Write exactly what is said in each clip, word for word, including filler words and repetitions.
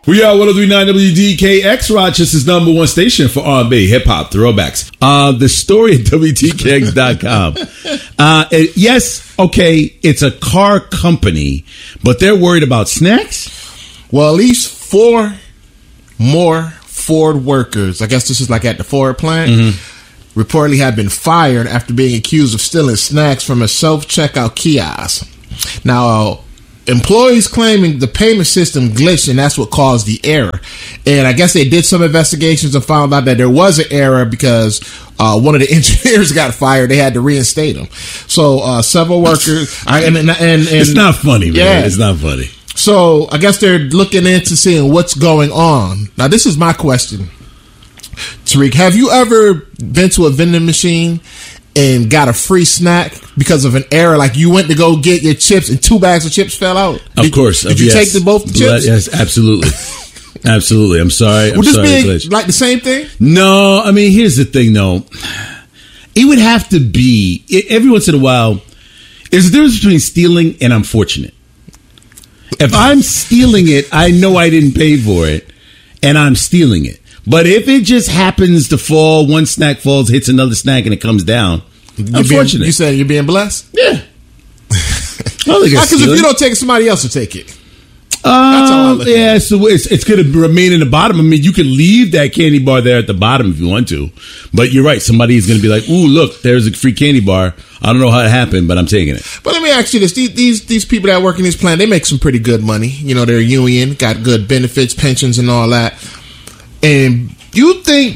We are one oh three point nine W D K X, Rochester's number one station for R and B, hip-hop, throwbacks. Uh, the story at W D K X dot com. Uh, it, yes, okay, it's a car company, but they're worried about snacks? Well, at least four more Ford workers, I guess this is like at the Ford plant, mm-hmm. reportedly have been fired after being accused of stealing snacks from a self-checkout kiosk. Now, uh, employees claiming the payment system glitched and that's what caused the error. And I guess they did some investigations and found out that there was an error because uh, one of the engineers got fired. They had to reinstate him. So uh, several workers... I, and, and, and, and It's not funny, man. Yeah. It's not funny. So I guess they're looking into seeing what's going on. Now, this is my question. Tariq, have you ever been to a vending machine and got a free snack because of an error? Like you went to go get your chips and two bags of chips fell out. Of did, course. Did you yes. take the both the chips? Yes, absolutely. Absolutely. I'm sorry. I'm Would this sorry, be Glitch. like the same thing? No, I mean, here's the thing, though. It would have to be, every once in a while, there's a difference between stealing and unfortunate. If I'm stealing it, I know I didn't pay for it, and I'm stealing it. But if it just happens to fall, one snack falls, hits another snack, and it comes down, you're unfortunate. Being, you said you're being blessed? Yeah. Because if you don't take it, somebody else will take it. Uh, yeah, so it's it's going to remain in the bottom. I mean, you can leave that candy bar there at the bottom if you want to, but you're right. Somebody is going to be like, "Ooh, look, there's a free candy bar. I don't know how it happened, but I'm taking it." But let me ask you this: these these, these people that work in this plant, they make some pretty good money. You know, they're union, got good benefits, pensions, and all that. And you think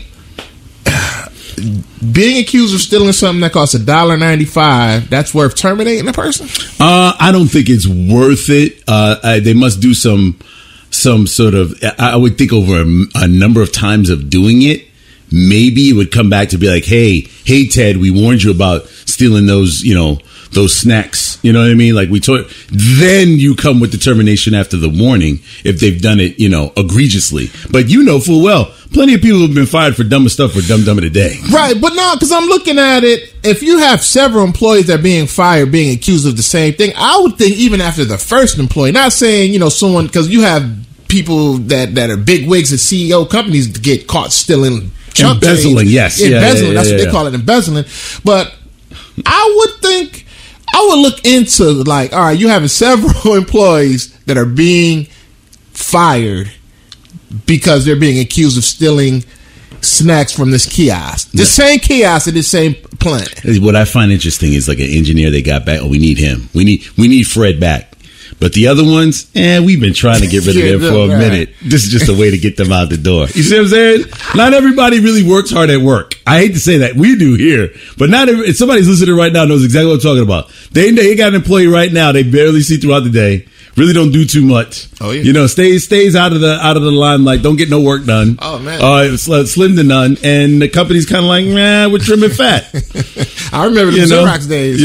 being accused of stealing something that costs a dollar ninety-five, that's worth terminating a person? Uh, I don't think it's worth it. Uh, I, they must do some some sort of. I would think over a, a number of times of doing it, maybe it would come back to be like, "Hey, hey, Ted, we warned you about stealing those, you know, those snacks." You know what I mean? Like we told. Then you come with determination after the warning if they've done it, you know, egregiously. But you know full well, plenty of people have been fired for dumb stuff for dumb dumb of the day. Right, but no, because I'm looking at it. If you have several employees that are being fired, being accused of the same thing, I would think even after the first employee, not saying, you know, someone, because you have people that, that are big wigs at C E O companies to get caught stealing chunk embezzling, change. yes. Embezzling, yeah, yeah, yeah, that's yeah, what yeah. they call it, embezzling. But I would think, I would look into, like, all right, you having several employees that are being fired because they're being accused of stealing snacks from this kiosk. The yeah. same kiosk at the same plant. What I find interesting is like an engineer they got back. Oh, we need him. We need we need Fred back. But the other ones, eh, we've been trying to get rid of them for a right. minute. This is just a way to get them out the door. You see what I'm saying? Not everybody really works hard at work. I hate to say that. We do here. But not every, if somebody's listening right now knows exactly what I'm talking about. They, they got an employee right now they barely see throughout the day. Really don't do too much. Oh yeah. You know, stays stays out of the out of the limelight. Don't get no work done. Oh man. Uh, slim to none. And the company's kind of like, nah, we're trimming fat. I remember the Xerox days.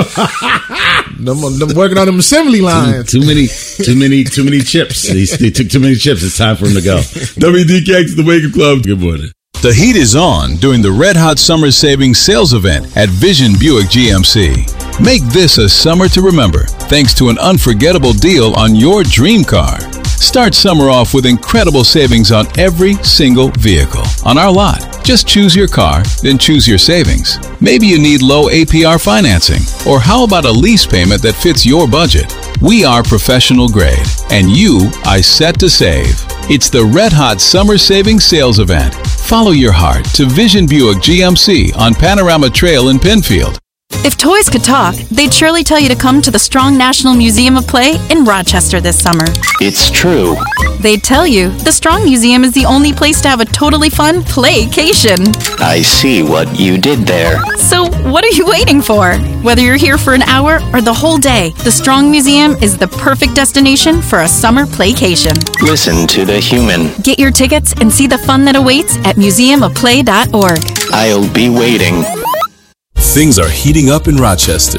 Yeah. them, them working on them assembly lines. Too, too many, too many, too many chips. They, they took too many chips. It's time for them to go. W D K X, the Wake Up Club. Good morning. The heat is on during the Red Hot Summer Savings Sales Event at Vision Buick G M C. Make this a summer to remember thanks to an unforgettable deal on your dream car. Start summer off with incredible savings on every single vehicle on our lot. Just choose your car, then choose your savings. Maybe you need low A P R financing, or how about a lease payment that fits your budget? We are professional grade, and you are set to save. It's the Red Hot Summer Savings Sales Event. Follow your heart to Vision Buick G M C on Panorama Trail in Penfield. If toys could talk, they'd surely tell you to come to the Strong National Museum of Play in Rochester this summer. It's true. They'd tell you the Strong Museum is the only place to have a totally fun playcation. I see what you did there. So what are you waiting for? Whether you're here for an hour or the whole day, the Strong Museum is the perfect destination for a summer playcation. Listen to the human. Get your tickets and see the fun that awaits at museum of play dot org. I'll be waiting. Things are heating up in Rochester.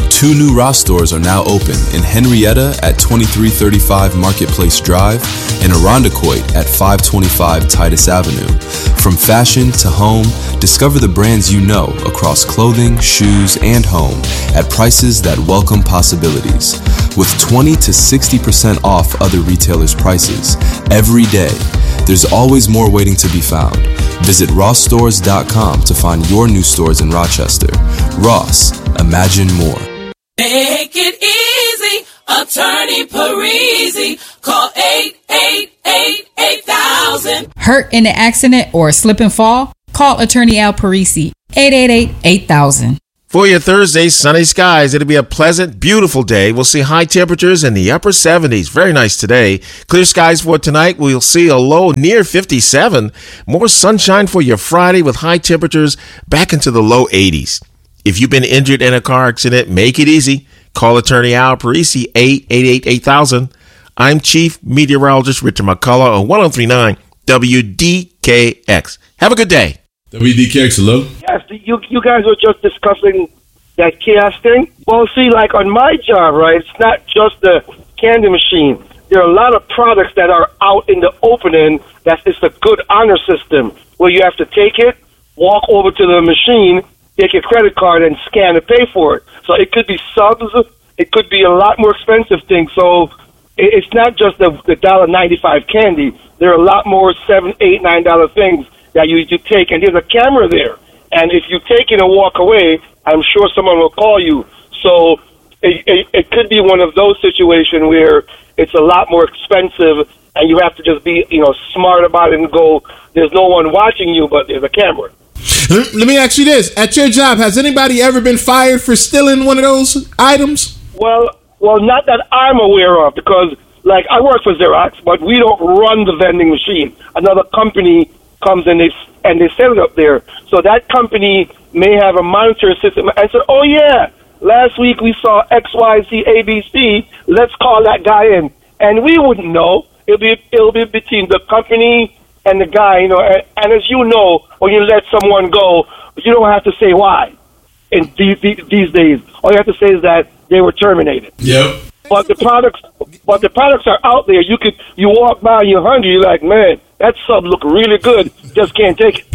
Two new Ross stores are now open in Henrietta at twenty-three thirty-five Marketplace Drive and Irondequoit at five twenty-five Titus Avenue. From fashion to home, discover the brands you know across clothing, shoes, and home at prices that welcome possibilities. With twenty to sixty percent off other retailers' prices every day, there's always more waiting to be found. Visit ross stores dot com to find your new stores in Rochester. Ross, imagine more. Make it easy, Attorney Parisi. Call eight eight eight, eight thousand. Hurt in an accident or slip and fall? Call Attorney Al Parisi, eight eight eight, eight thousand. For your Thursday, sunny skies. It'll be a pleasant, beautiful day. We'll see high temperatures in the upper seventies. Very nice today. Clear skies for tonight. We'll see a low near fifty-seven. More sunshine for your Friday with high temperatures back into the low eighties. If you've been injured in a car accident, make it easy. Call Attorney Al Parisi, eight eight eight, eight thousand. I'm Chief Meteorologist Richard McCullough on ten thirty-nine W D K X. Have a good day. W D K X, hello? Yes, you you guys were just discussing that kiosk thing. Well, see, like on my job, right, it's not just the candy machine. There are a lot of products that are out in the opening that it's a good honor system where you have to take it, walk over to the machine, take your credit card and scan and pay for it. So it could be subs. It could be a lot more expensive things. So it's not just the the one dollar ninety-five candy. There are a lot more seven, eight, nine dollar things that you, you take, and there's a camera there. And if you take it and walk away, I'm sure someone will call you. So it, it, it could be one of those situations where it's a lot more expensive, and you have to just be, you know, smart about it and go, there's no one watching you, but there's a camera. Let me ask you this. At your job, has anybody ever been fired for stealing one of those items? Well, well, not that I'm aware of, because, like, I work for Xerox, but we don't run the vending machine. Another company comes and they and they set it up there. So that company may have a monitoring system and said, oh, yeah, last week we saw X, Y, Z, A, B, C. Let's call that guy in. And we wouldn't know. It'll be, it'll be between the company and the guy, you know. And, and as you know, when you let someone go, you don't have to say why in these, these days. All you have to say is that they were terminated. Yep. But the products, but the products are out there. You could, you walk by, you're hungry. You're like, man, that sub look really good. Just can't take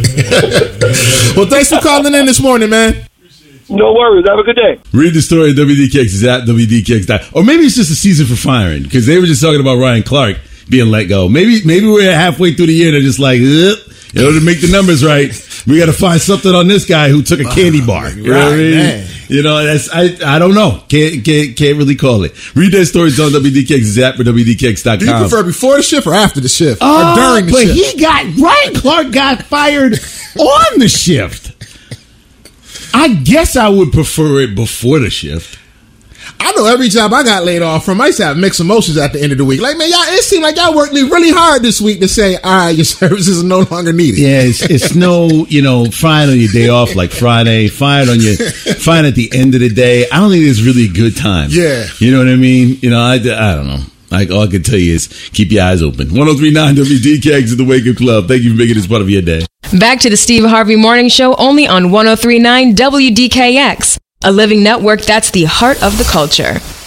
it. Well, thanks for calling in this morning, man. No worries. Have a good day. Read the story at W D K X. It's at W D K X. Or maybe it's just a season for firing, because they were just talking about Ryan Clark being let go. Maybe maybe we're halfway through the year. They're just like, in order to make the numbers right, we got to find something on this guy who took a candy bar. You know what I mean? Man. You know, that's I I don't know. Can't can't can't really call it. Read that story on W D K X app or W D K X dot com. Do you prefer before the shift or after the shift? Oh, or during the but shift? he got Ryan Clark got fired on the shift. I guess I would prefer it before the shift. I know every job I got laid off from, I used to have mixed emotions at the end of the week. Like, man, y'all, it seemed like y'all worked me really hard this week to say, all right, your services are no longer needed. Yeah, it's, it's no, you know, fired on your day off like Friday, fired on your, fired at the end of the day. I don't think it's really a good time. Yeah. You know what I mean? You know, I, I don't know. Like, all I can tell you is keep your eyes open. ten thirty-nine W D K X is the Wake Up Club. Thank you for making this part of your day. Back to the Steve Harvey Morning Show only on ten thirty-nine W D K X, a living network that's the heart of the culture.